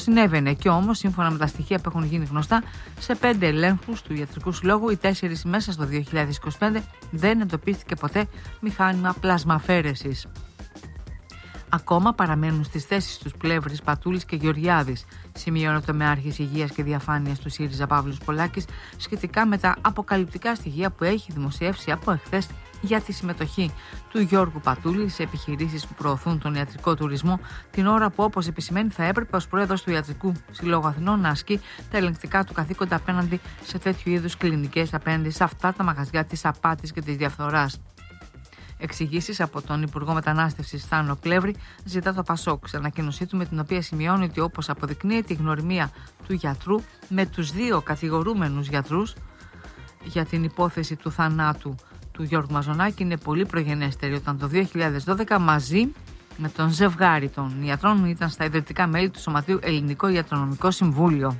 συνέβαινε. Και όμως, σύμφωνα με τα στοιχεία που έχουν γίνει γνωστά, σε 5 ελέγχους του Ιατρικού Συλλόγου, οι 4 μέσα στο 2025, δεν εντοπίστηκε ποτέ μηχάνημα πλασμαφέρεσης. Ακόμα παραμένουν στις θέσεις τους Πλεύρης, Πατούλης και Γεωργιάδης, σημειώνει ο τομεάρχης Υγείας και Διαφάνειας του ΣΥΡΙΖΑ Παύλος Πολάκης σχετικά με τα αποκαλυπτικά στοιχεία που έχει δημοσιεύσει από εχθές για τη συμμετοχή του Γιώργου Πατούλη σε επιχειρήσεις που προωθούν τον ιατρικό τουρισμό, την ώρα που, όπως επισημαίνει, θα έπρεπε ως πρόεδρος του Ιατρικού Συλλόγου Αθηνών να ασκεί τα ελεγκτικά του καθήκοντα απέναντι σε τέτοιου είδους κλινικές, απέναντι σε αυτά τα μαγαζιά της απάτης και της διαφθοράς. Εξηγήσεις από τον Υπουργό Μετανάστευσης Θάνο Πλεύρη ζητά το ΠΑΣΟΚ σε ανακοίνωσή του, με την οποία σημειώνει ότι, όπως αποδεικνύεται, η γνωριμία του γιατρού με τους 2 κατηγορούμενους γιατρούς για την υπόθεση του θανάτου του Γιώργου Μαζονάκη είναι πολύ προγενέστερη, όταν το 2012 μαζί με τον ζευγάρι των ιατρών ήταν στα ιδρυτικά μέλη του Σωματείου Ελληνικό Ιατρονομικό Συμβούλιο.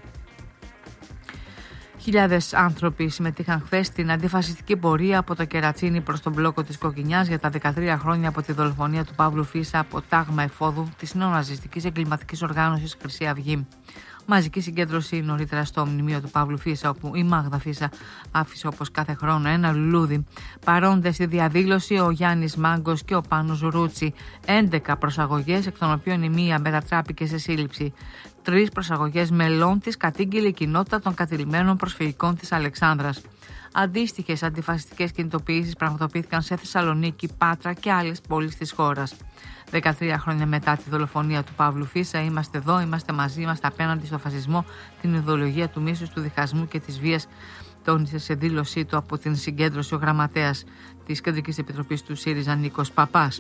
Χιλιάδες άνθρωποι συμμετείχαν χθες στην αντιφασιστική πορεία από το Κερατσίνι προς τον μπλόκο της Κοκκινιάς για τα 13 χρόνια από τη δολοφονία του Παύλου Φίσα από τάγμα εφόδου της νεοναζιστικής εγκληματικής οργάνωσης Χρυσή Αυγή. Μαζική συγκέντρωση νωρίτερα στο μνημείο του Παύλου Φίσα, όπου η Μάγδα Φίσα άφησε όπως κάθε χρόνο ένα λουλούδι. Παρόντες στη διαδήλωση ο Γιάννης Μάγκος και ο Πάνος Ρούτσι. 11 προσαγωγές, εκ των οποίων η μία μετατράπηκε σε σύλληψη. 3 προσαγωγές μελών της κατήγγειλε η κοινότητα των κατηλημένων προσφυγικών της Αλεξάνδρας. Αντίστοιχες αντιφασιστικές κινητοποιήσεις πραγματοποιήθηκαν σε Θεσσαλονίκη, Πάτρα και άλλες πόλεις της χώρας. 13 χρόνια μετά τη δολοφονία του Παύλου Φίσα, είμαστε εδώ, είμαστε μαζί, είμαστε απέναντι στο φασισμό, την ιδεολογία του μίσους, του διχασμού και της βίας, τόνισε σε δήλωσή του από την συγκέντρωση ο γραμματέας της Κεντρικής Επιτροπής του ΣΥΡΙΖΑ Νίκος Παπάς.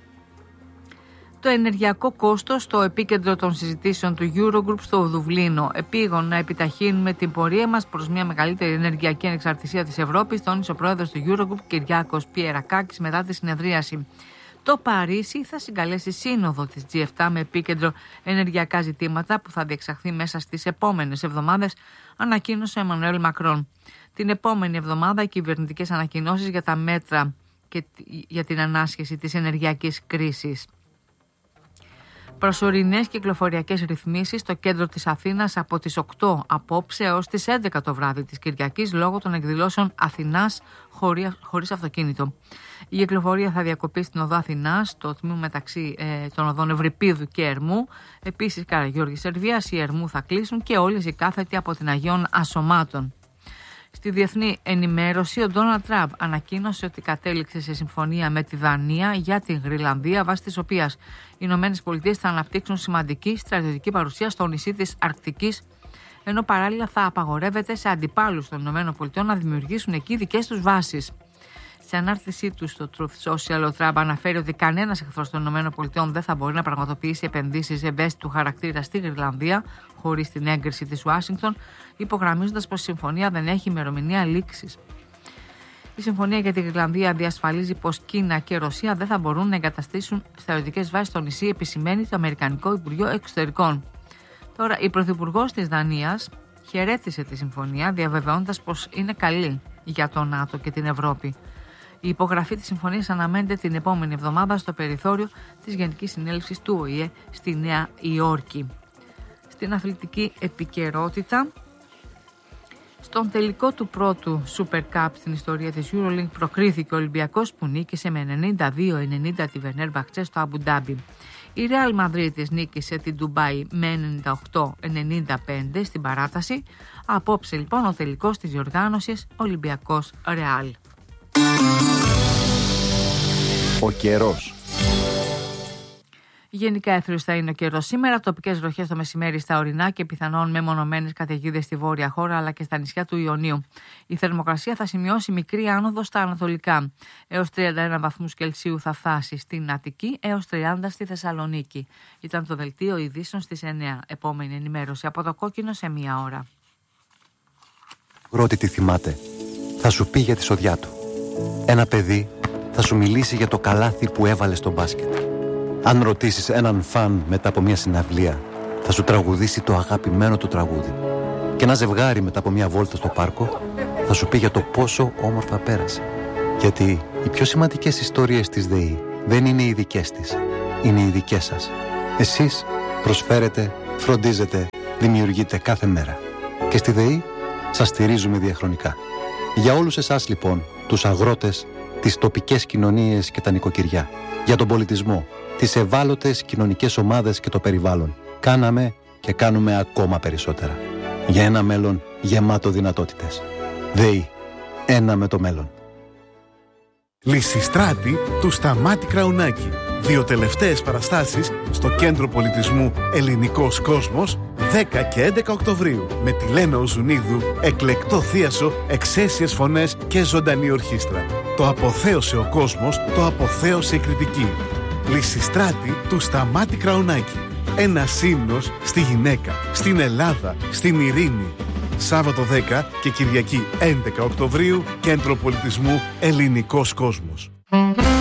Το ενεργειακό κόστος στο επίκεντρο των συζητήσεων του Eurogroup στο Δουβλίνο. Επίγον να επιταχύνουμε την πορεία μας προς μια μεγαλύτερη ενεργειακή ανεξαρτησία της Ευρώπης, τόνισε ο πρόεδρος του Eurogroup Κυριάκος Πιερακάκης μετά τη συνεδρίαση. Το Παρίσι θα συγκαλέσει σύνοδο της G7 με επίκεντρο ενεργειακά ζητήματα που θα διεξαχθεί μέσα στις επόμενες εβδομάδες, ανακοίνωσε ο Εμμανουέλ Μακρόν. Την επόμενη εβδομάδα οι κυβερνητικές ανακοινώσεις για τα μέτρα και για την ανάσχεση της ενεργειακής κρίσης. Προσωρινές κυκλοφοριακές ρυθμίσεις στο κέντρο της Αθήνας από τις 8 απόψε έως τις 11 το βράδυ της Κυριακής λόγω των εκδηλώσεων Αθηνάς χωρίς αυτοκίνητο. Η κυκλοφορία θα διακοπεί στην οδό Αθηνάς, στο τμήμα μεταξύ των οδών Ευρυπίδου και Ερμού. Επίσης Καραγιώργης Σερβίας, η Ερμού θα κλείσουν και όλες οι κάθετοι από την Αγίων Ασωμάτων. Στη διεθνή ενημέρωση, ο Ντόναλντ Τραμπ ανακοίνωσε ότι κατέληξε σε συμφωνία με τη Δανία για την Γροιλανδία, βάσει της οποίας οι ΗΠΑ θα αναπτύξουν σημαντική στρατιωτική παρουσία στο νησί της Αρκτικής, ενώ παράλληλα θα απαγορεύεται σε αντιπάλους των ΗΠΑ να δημιουργήσουν εκεί δικές τους βάσεις. Σε ανάρτησή του στο Truth Social, ο Τραμπ αναφέρει ότι κανένας εχθρός των ΗΠΑ δεν θα μπορεί να πραγματοποιήσει επενδύσεις ευαίσθητου χαρακτήρα στη Γροιλανδία χωρίς την έγκριση της Ουάσιγκτον, υπογραμμίζοντας πως η συμφωνία δεν έχει ημερομηνία λήξης. Η συμφωνία για τη Γροιλανδία διασφαλίζει πως Κίνα και Ρωσία δεν θα μπορούν να εγκαταστήσουν στρατιωτικές βάσεις στο νησί, επισημαίνει το Αμερικανικό Υπουργείο Εξωτερικών. Τώρα, η Πρωθυπουργός της Δανίας χαιρέτησε τη συμφωνία, διαβεβαιώντας πως είναι καλή για το ΝΑΤΟ και την Ευρώπη. Η υπογραφή της συμφωνίας αναμένεται την επόμενη εβδομάδα στο περιθώριο της Γενικής Συνέλευσης του ΟΗΕ στη Νέα Υόρκη. Στην αθλητική επικαιρότητα, στον τελικό του πρώτου Super Cup στην ιστορία της EuroLeague προκρίθηκε ο Ολυμπιακός που νίκησε με 92-90 τη Βενέρμπαχτσε στο Αμπου Ντάμπι. Η Real Madrid νίκησε την Ντουμπάι με 98-95 στην παράταση. Απόψε λοιπόν ο τελικός της διοργάνωσης Ολυμπιακός Real. Ο καιρός. Γενικά έθριος θα είναι ο καιρός σήμερα. Τοπικές βροχές το μεσημέρι στα ορεινά και πιθανόν μεμονωμένες καταιγίδες στη βόρεια χώρα αλλά και στα νησιά του Ιωνίου. Η θερμοκρασία θα σημειώσει μικρή άνοδο στα ανατολικά. Έως 31 βαθμούς Κελσίου θα φτάσει στην Αττική, έως 30 στη Θεσσαλονίκη. Ήταν το δελτίο ειδήσεων στις 9. Επόμενη ενημέρωση από το Κόκκινο σε 1 ώρα. Ρώτη τι θυμάται. Θα σου πει για τη σοδιά του. Ένα παιδί θα σου μιλήσει για το καλάθι που έβαλε στο μπάσκετ. Αν ρωτήσεις έναν φαν μετά από μια συναυλία, θα σου τραγουδήσει το αγαπημένο του τραγούδι. Και ένα ζευγάρι μετά από μια βόλτα στο πάρκο θα σου πει για το πόσο όμορφα πέρασε. Γιατί οι πιο σημαντικές ιστορίες της ΔΕΗ δεν είναι οι δικές της, είναι οι δικές σας. Εσείς προσφέρετε φροντίζετε, δημιουργείτε κάθε μέρα. Και στη ΔΕΗ σας στηρίζουμε διαχρονικά. Για όλους εσάς λοιπόν, τους αγρότες, τις τοπικές κοινωνίες και τα νοικοκυριά, για τον πολιτισμό, τις ευάλωτες κοινωνικές ομάδες και το περιβάλλον, κάναμε και κάνουμε ακόμα περισσότερα. Για ένα μέλλον γεμάτο δυνατότητες. ΔΕΗ. Ένα με το μέλλον. Λυσιστράτη του Σταμάτη Κραουνάκη. 2 τελευταίες παραστάσεις στο Κέντρο Πολιτισμού Ελληνικός Κόσμος 10 και 11 Οκτωβρίου με τη Λένα Οζουνίδου, εκλεκτό θίασο, εξαίσιες φωνές και ζωντανή ορχήστρα. Το αποθέωσε ο κόσμος, το αποθέωσε η κριτική. Λυσιστράτη του Σταμάτη Κραουνάκη. Ένας ύμνος στη γυναίκα, στην Ελλάδα, στην ειρήνη. Σάββατο 10 και Κυριακή 11 Οκτωβρίου, Κέντρο Πολιτισμού Ελληνικός Κόσμος.